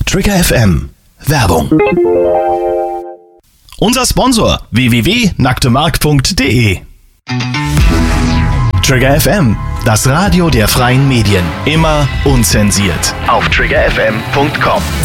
Trigger FM Werbung. Unser Sponsor www.nacktemark.de. Trigger FM, das Radio der freien Medien. Immer unzensiert. Auf triggerfm.com.